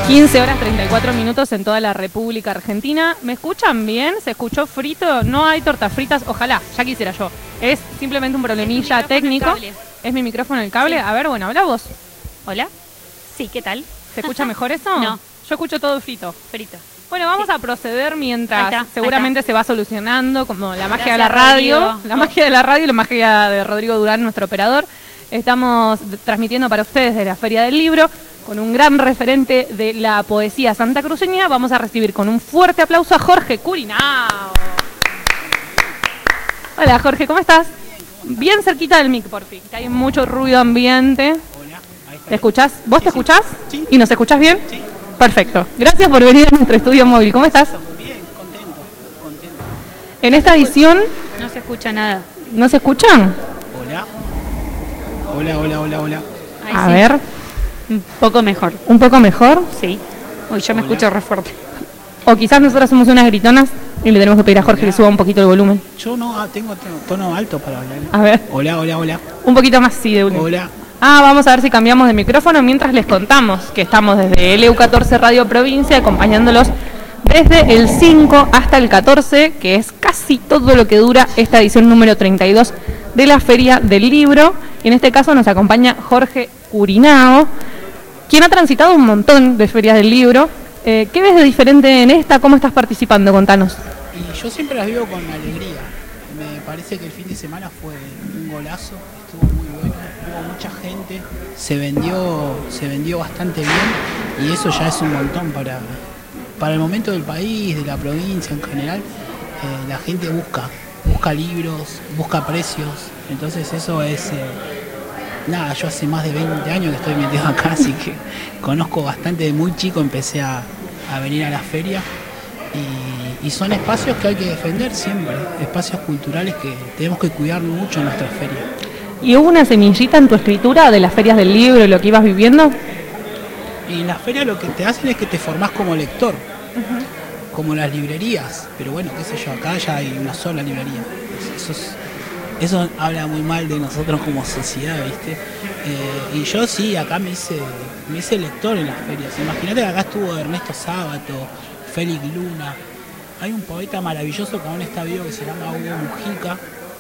15 horas 34 minutos en toda la República Argentina. ¿Me escuchan bien? ¿Se escuchó frito? No hay tortas fritas, ojalá, ya quisiera yo. Es simplemente un problemilla técnico. ¿Es mi micrófono el cable? Sí. A ver, bueno, habla vos. ¿Hola? Sí, ¿qué tal? ¿Se escucha mejor eso? No. Yo escucho todo frito. Frito. Bueno, vamos a proceder mientras seguramente se va solucionando, como la magia Gracias, de la radio, Rodrigo. la magia de la radio y la magia de Rodrigo Durán, nuestro operador. Estamos transmitiendo para ustedes de la Feria del Libro, con un gran referente de la poesía santacruceña. Vamos a recibir con un fuerte aplauso a Jorge Curinao. Hola Jorge, ¿cómo estás? Bien cerquita del mic, por fin, que hay mucho ruido ambiente. Hola, ahí está. ¿Te escuchás? ¿Vos te escuchás? Sí. ¿Y nos escuchás bien? Sí. Perfecto. Gracias por venir a nuestro estudio móvil. ¿Cómo estás? Bien, contento. En esta edición, No se escucha nada. ¿no se escuchan? Hola. Ahí A sí. ver, Un poco mejor. un poco mejor. Sí. Uy, yo me Hola. escucho re fuerte. O quizás nosotras somos unas gritonas y le tenemos que pedir a Jorge que suba un poquito el volumen. Yo no tengo tono alto para hablar. A ver, Hola. un poquito más, sí, de volumen. Hola. Vamos a ver si cambiamos de micrófono mientras les contamos que estamos desde LU14 Radio Provincia acompañándolos desde el 5 hasta el 14, que es casi todo lo que dura esta edición número 32 de la Feria del Libro. Y en este caso nos acompaña Jorge Curinao, quien ha transitado un montón de ferias del libro. ¿Qué ves de diferente en esta? ¿Cómo estás participando? Contanos. Y yo siempre las vivo con alegría. Me parece que el fin de semana fue un golazo, estuvo muy bueno, hubo mucha gente, se vendió bastante bien y eso ya es un montón para el momento del país, de la provincia en general. La gente busca libros, busca precios, entonces eso es... Nada, yo hace más de 20 años que estoy metido acá, así que conozco bastante. De muy chico empecé a venir a la feria y son espacios que hay que defender siempre, espacios culturales que tenemos que cuidar mucho en nuestra feria. ¿Y hubo una semillita en tu escritura de las ferias del libro y lo que ibas viviendo? Y en la feria lo que te hacen es que te formás como lector, como las librerías, pero bueno, qué sé yo, acá ya hay una sola librería. Eso habla muy mal de nosotros como sociedad, ¿viste? Y yo sí, acá me hice lector en las ferias. Imagínate que acá estuvo Ernesto Sábato, Félix Luna. Hay un poeta maravilloso que aún está vivo que se llama Hugo Mujica,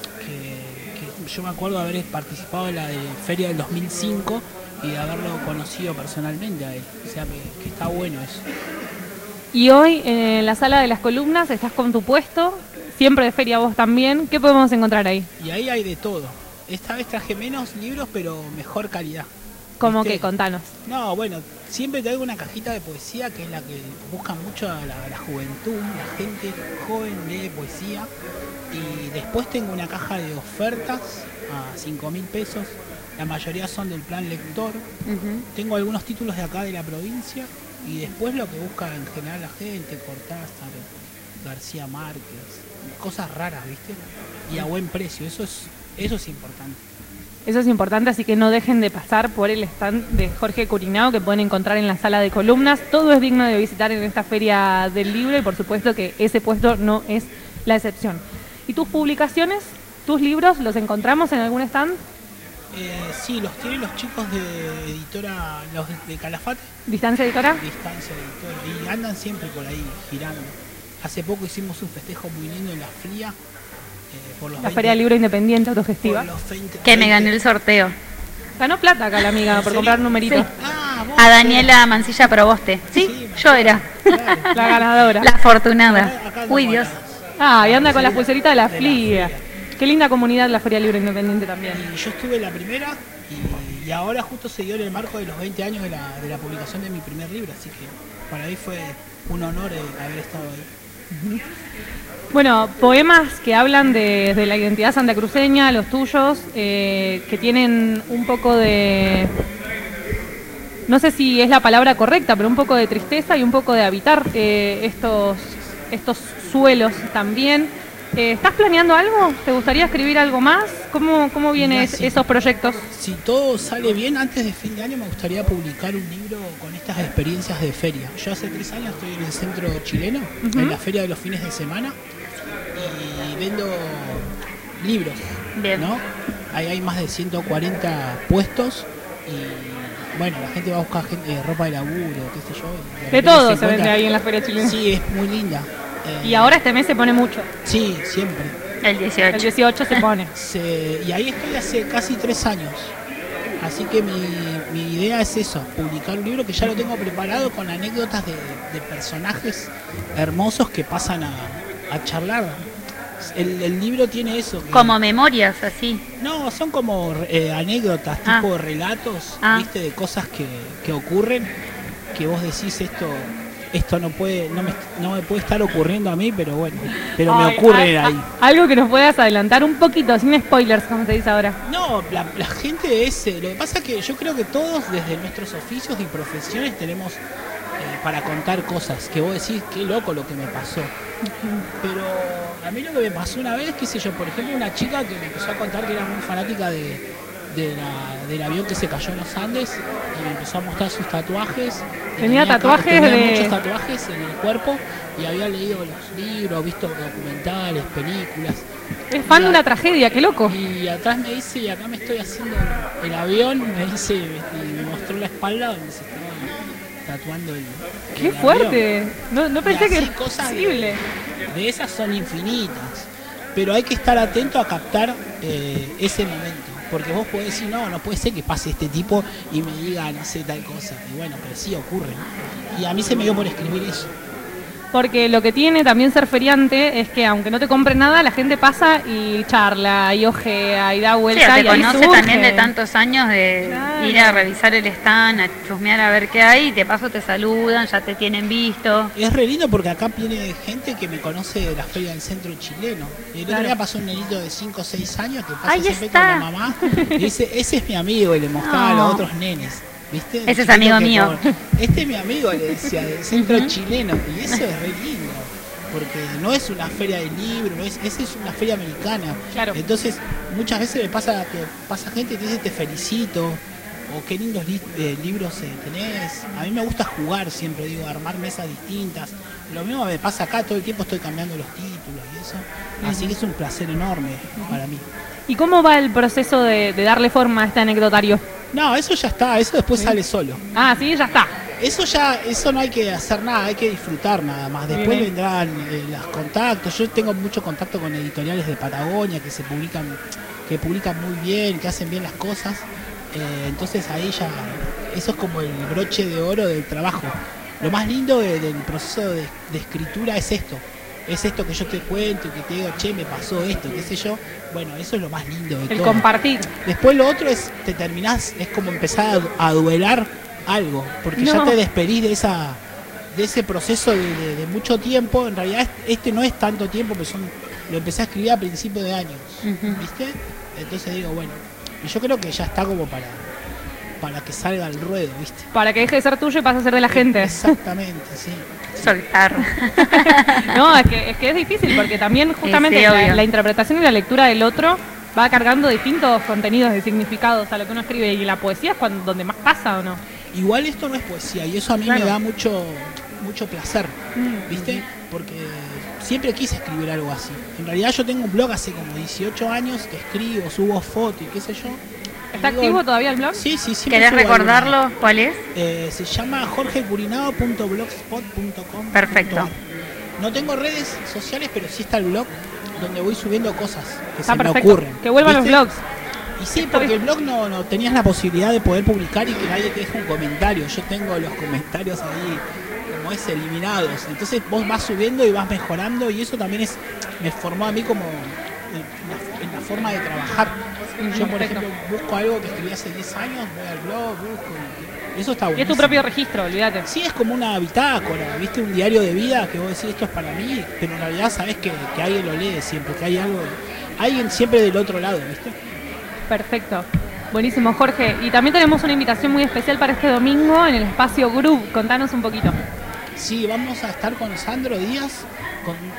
que yo me acuerdo de haber participado en la de feria del 2005 y de haberlo conocido personalmente a él. O sea que está bueno eso. Y hoy en la sala de las columnas estás con tu puesto, siempre de feria vos también. ¿Qué podemos encontrar ahí? Y ahí hay de todo. Esta vez traje menos libros, pero mejor calidad. ¿Cómo ¿Viste? que? Contanos. No, bueno, siempre traigo una cajita de poesía que es la que busca mucho la juventud, la gente joven lee poesía. Y después tengo una caja de ofertas a 5.000 pesos. La mayoría son del plan lector. Tengo algunos títulos de acá de la provincia. Y después lo que busca en general la gente, Cortázar, García Márquez, cosas raras, ¿viste? Y a buen precio, eso es importante. Eso es importante, así que no dejen de pasar por el stand de Jorge Curinao que pueden encontrar en la sala de columnas. Todo es digno de visitar en esta Feria del Libro y por supuesto que ese puesto no es la excepción. ¿Y tus publicaciones, tus libros, los encontramos en algún stand? Sí, los tienen los chicos de editora, los de Calafate. ¿Distancia Editora? Distancia Editora, y andan siempre por ahí girando. Hace poco hicimos un festejo muy lindo en la FLIA. Por los La Feria del Libro Independiente por Autogestiva. los 20, Que me 20. gané el sorteo. Ganó plata acá la amiga por serio? comprar numeritos. Sí. Vos, A Daniela Mancilla Proboste. Sí, yo era claro. La ganadora. la afortunada. Acá Uy, no Dios. Y anda con las pulseritas de la FLIA. Qué linda comunidad la Feria del Libro Independiente también. Y yo estuve en la primera y ahora justo se dio en el marco de los 20 años de la publicación de mi primer libro, así que para mí fue un honor haber estado ahí. Bueno, poemas que hablan de la identidad santacruceña, los tuyos, que tienen un poco de... No sé si es la palabra correcta, pero un poco de tristeza y un poco de habitar estos suelos también. ¿Estás planeando algo? ¿Te gustaría escribir algo más? ¿Cómo vienen esos proyectos? Si todo sale bien, antes de fin de año me gustaría publicar un libro con estas experiencias de feria. Yo hace 3 años estoy en el centro chileno, en la feria de los fines de semana, y vendo libros. Bien. ¿No? Ahí hay más de 140 puestos y bueno, la gente va a buscar ropa de laburo, qué sé yo. y De repente todo se encuentra- vende ahí en la feria chilena. Sí, es muy linda. Y ahora este mes se pone mucho. Sí, siempre. El 18. El 18 se pone. Y ahí estoy hace casi 3 años. Así que mi idea es eso, publicar un libro que ya lo tengo preparado con anécdotas de personajes hermosos que pasan a charlar. El libro tiene eso. Como memorias, así. No, son como anécdotas, Ah. tipo relatos, Ah. viste, de cosas que ocurren, que vos decís esto no me puede estar ocurriendo a mí, pero bueno, pero me Ay, ocurre ahí. Algo que nos puedas adelantar un poquito, sin spoilers, como se dice ahora. No, la gente lo que pasa es que yo creo que todos desde nuestros oficios y profesiones tenemos para contar cosas, que vos decís, qué loco lo que me pasó. Pero a mí lo que me pasó una vez, qué sé yo, por ejemplo, una chica que me empezó a contar que era muy fanática del avión que se cayó en los Andes y me empezó a mostrar sus tatuajes. Tenía tatuajes tenía de... muchos tatuajes en el cuerpo y había leído los libros, visto documentales, películas. Es fan de una tragedia, qué loco. Y atrás me dice, y acá me estoy haciendo el avión, me dice, y me mostró la espalda donde se estaba tatuando Qué el fuerte. No Y pensé que así era cosas posible. de esas son infinitas, pero hay que estar atento a captar ese momento, porque vos podés decir, no puede ser que pase este tipo y me diga, no sé, tal cosa, y bueno, pero sí ocurre, ¿no? Y a mí se me dio por escribir eso. Porque lo que tiene también ser feriante es que aunque no te compren nada, la gente pasa y charla, y ojea, y da Sí, vuelta. te y ahí conoce surge. también de tantos años de Claro. ir a revisar el stand, a chusmear a ver qué hay, y de paso te saludan, ya te tienen visto. Es re lindo porque acá viene gente que me conoce de la feria del centro chileno. Y el otro Claro. día pasó un nenito de 5 o 6 años que pasa Ahí siempre está. con la mamá y dice, ese es mi amigo, y le mostraba a No. los otros nenes. ¿Viste? Ese es Chiquito amigo que mío. este es mi amigo, le decía, del centro chileno. Y eso es re lindo. Porque no es una feria de libros, esa es una feria americana. Claro. Entonces, muchas veces me pasa que pasa gente y te dice te felicito, o qué lindos libros tenés. A mí me gusta jugar siempre, digo, armar mesas distintas. Lo mismo me pasa acá, todo el tiempo estoy cambiando los títulos y eso. Así que es un placer enorme para mí. ¿Y cómo va el proceso de darle forma a este anecdotario? No, eso ya está, eso después sale solo. Ah, sí, ya está. Eso no hay que hacer nada, hay que disfrutar nada más. Después Bien. vendrán los contactos. Yo tengo mucho contacto con editoriales de Patagonia que publican muy bien, que hacen bien las cosas. Entonces ahí ya, eso es como el broche de oro del trabajo. Lo más lindo del proceso de escritura es esto. Es esto que yo te cuento y que te digo, che, me pasó esto, qué sé yo. Bueno, eso es lo más lindo de El todo. compartir. Después lo otro es, es como empezar a duelar algo, porque ya No. te despedís de ese proceso de mucho tiempo. En realidad este no es tanto tiempo, pero lo empecé a escribir a principios de años, ¿viste? Entonces digo, bueno, y yo creo que ya está como para que salga al ruedo, ¿viste? Para que deje de ser tuyo y pase a ser de la gente. Exactamente, sí. Soltar. No, es que es difícil porque también justamente Sí, obvio. la interpretación y la lectura del otro va cargando distintos contenidos de significados a lo que uno escribe, y la poesía es donde más pasa, ¿o no? Igual esto no es poesía y eso a mí Claro. me da mucho placer, ¿viste? Porque siempre quise escribir algo así. En realidad yo tengo un blog hace como 18 años que escribo, subo fotos y qué sé yo. ¿Está Y digo, activo todavía el blog? Sí, siempre ¿Querés subo recordarlo? ¿Cuál es? alguna. Se llama jorgecurinado.blogspot.com. Perfecto. No tengo redes sociales, pero sí está el blog donde voy subiendo cosas que Está se me perfecto. ocurren. Que vuelvan ¿viste? los blogs. Y sí, porque el blog no tenías la posibilidad de poder publicar y que nadie te deje un comentario. Yo tengo los comentarios ahí, como es, eliminados. Entonces vos vas subiendo y vas mejorando, y eso también me formó a mí como en la forma de trabajar. Yo, por Perfecto. ejemplo, busco algo que escribí hace 10 años, voy al blog, busco. Y eso está bueno. Y es tu propio registro, olvídate. Sí, es como una bitácora, ¿viste? Un diario de vida que vos decís, esto es para mí, pero en realidad sabés que alguien lo lee siempre, que hay alguien siempre del otro lado, ¿viste? Perfecto. Buenísimo, Jorge. Y también tenemos una invitación muy especial para este domingo en el espacio Groove. Contanos un poquito. Sí, vamos a estar con Sandro Díaz con un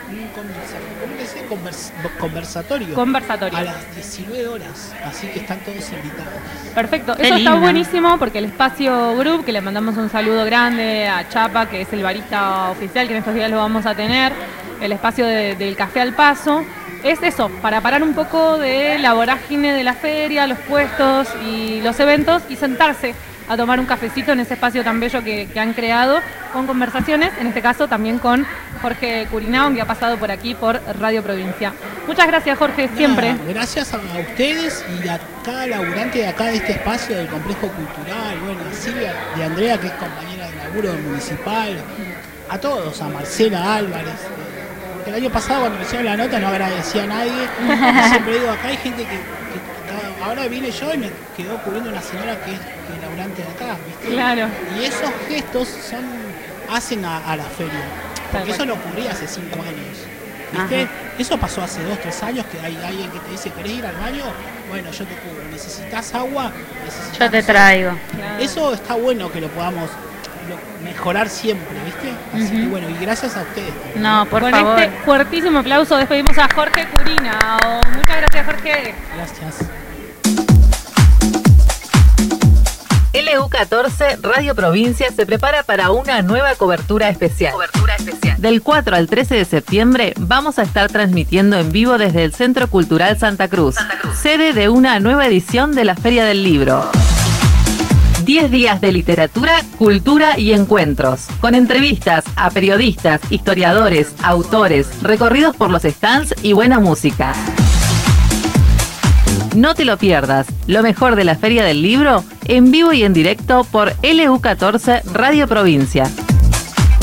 conversatorio Conversatorio. a las 19 horas, así que están todos invitados. Perfecto. Qué Eso está lindo. buenísimo porque el espacio Groove, que le mandamos un saludo grande a Chapa, que es el barista oficial, que en estos días lo vamos a tener, el espacio del Café al Paso, es eso, para parar un poco de la vorágine de la feria, los puestos y los eventos, y sentarse a tomar un cafecito en ese espacio tan bello que han creado, con conversaciones, en este caso también con Jorge Curinao, que ha pasado por aquí por Radio Provincia. Muchas gracias, Jorge, siempre. Gracias a ustedes y a cada laburante de acá de este espacio del Complejo Cultural, bueno, a Silvia y a Andrea, que es compañera de laburo del municipal, a todos, a Marcela Álvarez. El año pasado cuando me hicieron la nota no agradecía a nadie. Siempre digo, acá hay gente que ahora vine yo y me quedó cubriendo una señora que es laburante de acá, ¿viste? Claro. Y esos gestos hacen a la feria. Porque eso lo cubrí hace 5 años. ¿Viste? Ajá. Eso pasó hace 2, 3 años, que hay alguien que te dice, ¿querés ir al baño? Bueno, yo te cubro. ¿Necesitas agua? Yo te traigo. Claro. Eso está bueno que lo podamos mejorar siempre, ¿viste? Así que bueno, y gracias a ustedes. No, por favor. Con este fuertísimo aplauso despedimos a Jorge Curinao. Muchas gracias, Jorge. Gracias. LU14 Radio Provincia se prepara para una nueva cobertura especial. Del 4 al 13 de septiembre vamos a estar transmitiendo en vivo desde el Centro Cultural Santa Cruz, sede de una nueva edición de la Feria del Libro. 10 días de literatura, cultura y encuentros, con entrevistas a periodistas, historiadores, autores, recorridos por los stands y buena música. No te lo pierdas, lo mejor de la Feria del Libro, en vivo y en directo por LU14 Radio Provincia.